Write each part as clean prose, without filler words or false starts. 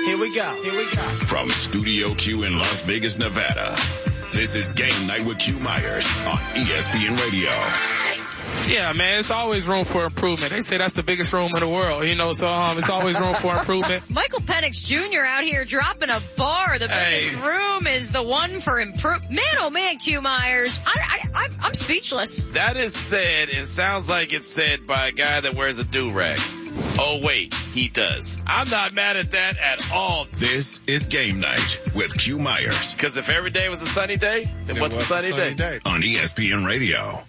Here we go. From Studio Q in Las Vegas, Nevada, this is Game Night with Q Myers on ESPN Radio. Yeah, man, it's always room for improvement. They say that's the biggest room in the world, so it's always room for improvement. Michael Penix Jr. out here dropping a bar. The biggest room is the one for improvement. Man, oh man, Q Myers. I'm speechless. That is said, and sounds like it's said by a guy that wears a do-rag. Oh, wait, he does. I'm not mad at that at all. This is Game Night with Q Myers. Because if every day was a sunny day, then what's a sunny day? On ESPN Radio.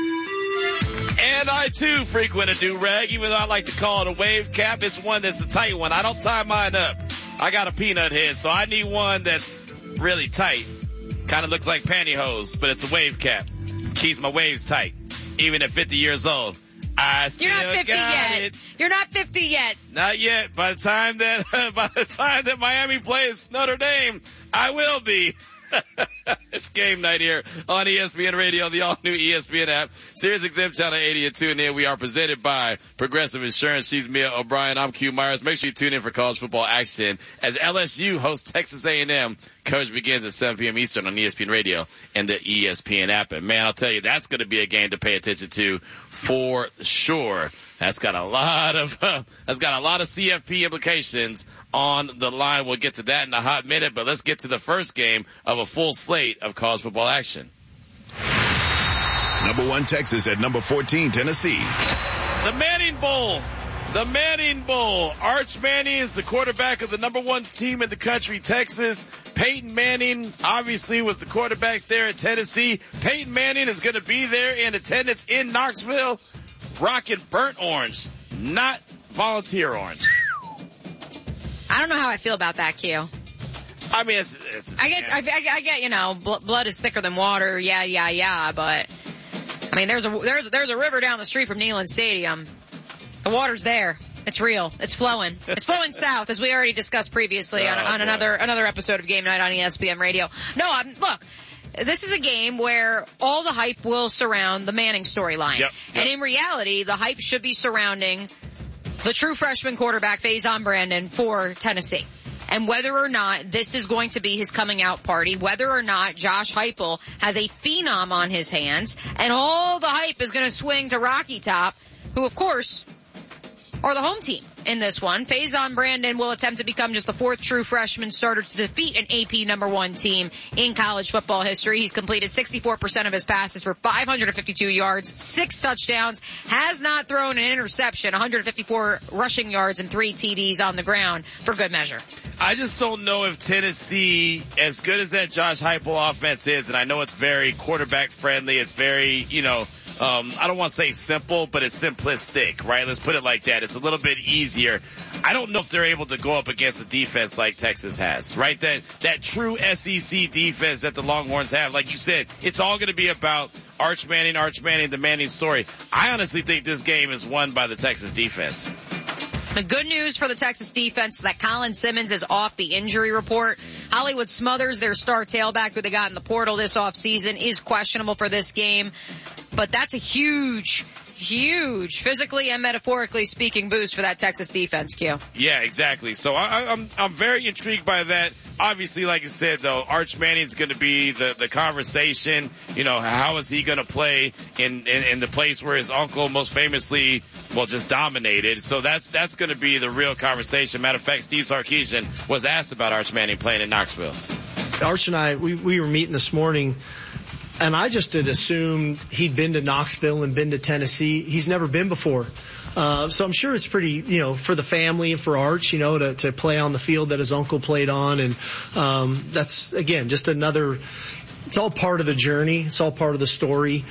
And I, too, frequent a do-rag, even though I like to call it a wave cap. It's one that's a tight one. I don't tie mine up. I got a peanut head, so I need one that's really tight. Kind of looks like pantyhose, but it's a wave cap. Keeps my waves tight, even at 50 years old. You're not 50 yet. You're not 50 yet. Not yet. By the time that Miami plays Notre Dame, I will be. It's Game Night here on ESPN Radio, the all-new ESPN app, Sirius XM Channel 80 and tune in. We are presented by Progressive Insurance. She's Mia O'Brien. I'm Q Myers. Make sure you tune in for college football action as LSU hosts Texas A&M. Coverage begins at 7 p.m. Eastern on ESPN Radio and the ESPN app. And man, I'll tell you, that's going to be a game to pay attention to for sure. That's got a lot of CFP implications on the line. We'll get to that in a hot minute, but let's get to the first game of a full slate of college football action. Number 1 Texas at number 14 Tennessee. The Manning Bowl. The Manning Bowl. Arch Manning is the quarterback of the number 1 team in the country, Texas. Peyton Manning obviously was the quarterback there at Tennessee. Peyton Manning is going to be there in attendance in Knoxville, rocking burnt orange, not volunteer orange. I don't know how I feel about that, Q. I mean, I get, blood is thicker than water. Yeah. But I mean, there's a river down the street from Neyland Stadium. The water's there. It's real. It's flowing. It's flowing south, as we already discussed previously on another episode of Game Night on ESPN Radio. No, look. This is a game where all the hype will surround the Manning storyline. Yep. And in reality, the hype should be surrounding the true freshman quarterback, Faison Brandon, for Tennessee. And whether or not this is going to be his coming out party, whether or not Josh Heupel has a phenom on his hands, and all the hype is going to swing to Rocky Top, who, of course, are the home team in this one. Faison Brandon will attempt to become just the 4th true freshman starter to defeat an AP number 1 team in college football history. He's completed 64% of his passes for 552 yards, 6 touchdowns, has not thrown an interception, 154 rushing yards, and 3 TDs on the ground for good measure. I just don't know if Tennessee, as good as that Josh Heupel offense is, and I know it's very quarterback friendly, it's very, I don't want to say simple, but it's simplistic, right? Let's put it like that. It's a little bit easier. I don't know if they're able to go up against a defense like Texas has, right? That true SEC defense that the Longhorns have. Like you said, it's all going to be about Arch Manning, the Manning story. I honestly think this game is won by the Texas defense. The good news for the Texas defense is that Colin Simmons is off the injury report. Hollywood Smothers, their star tailback who they got in the portal this offseason, is questionable for this game. But that's a huge, physically and metaphorically speaking, boost for that Texas defense, Q. Yeah, exactly. So I'm very intrigued by that. Obviously, like you said, though, Arch Manning's going to be the conversation. How is he going to play in the place where his uncle most famously, just dominated? So that's going to be the real conversation. Matter of fact, Steve Sarkisian was asked about Arch Manning playing in Knoxville. Arch and I, we were meeting this morning, and I just had assumed he'd been to Knoxville and been to Tennessee. He's never been before. So I'm sure it's pretty, for the family and for Arch, to play on the field that his uncle played on. And that's, again, just another, it's all part of the journey. It's all part of the story.